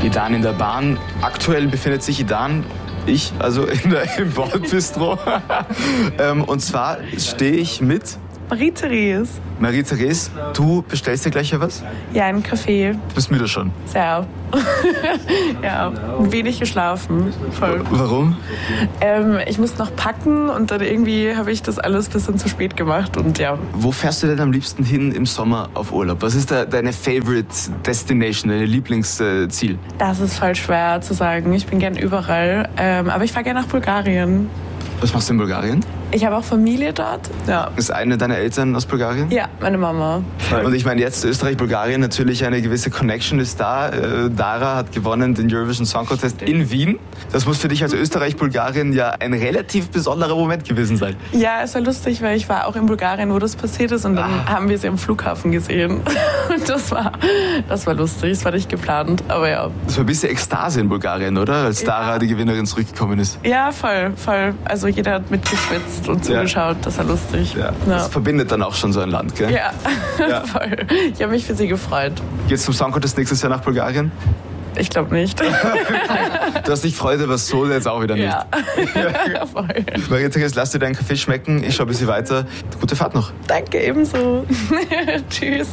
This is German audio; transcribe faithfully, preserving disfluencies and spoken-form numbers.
Idan in der Bahn. Aktuell befindet sich Idan, ich, also in der, im Bordbistro. ähm, und zwar stehe ich mit Marie-Therese. Marie-Therese, du bestellst dir gleich was? Ja, einen Kaffee. Du bist müde schon. Sehr. Ja, wenig geschlafen. Voll. Warum? Ähm, ich musste noch packen und dann irgendwie habe ich das alles ein bisschen zu spät gemacht und ja. Wo fährst du denn am liebsten hin im Sommer auf Urlaub? Was ist da deine Favorite Destination, dein Lieblingsziel? Das ist voll schwer zu sagen. Ich bin gern überall, ähm, aber ich fahre gerne nach Bulgarien. Was machst du in Bulgarien? Ich habe auch Familie dort. Ja. Ist eine deiner Eltern aus Bulgarien? Ja, meine Mama. Und ich meine, jetzt Österreich-Bulgarien, natürlich eine gewisse Connection ist da. Äh, Dara hat gewonnen den Eurovision Song Contest in Wien. Das muss für dich als Österreich-Bulgarien ja ein relativ besonderer Moment gewesen sein. Ja, es war lustig, weil ich war auch in Bulgarien, wo das passiert ist und dann ah. haben wir sie am Flughafen gesehen. Und das war, das war lustig, das war nicht geplant, aber ja. Das war ein bisschen Ekstase in Bulgarien, oder? Als ja. Dara, die Gewinnerin, zurückgekommen ist. Ja, voll, voll. Also jeder hat mitgeschwitzt und zugeschaut, ja. Das war lustig. Ja. Ja. Das verbindet dann auch schon so ein Land, gell? Ja, ja. Voll. Ich habe mich für sie gefreut. Geht's zum Song Contest nächstes Jahr nach Bulgarien? Ich glaube nicht. Du hast dich gefreut, aber so jetzt auch wieder nicht. Ja, ja. Voll. Marie-Therese, lass dir deinen Kaffee schmecken. Ich schaue ein bisschen weiter. Gute Fahrt noch. Danke, ebenso. Tschüss.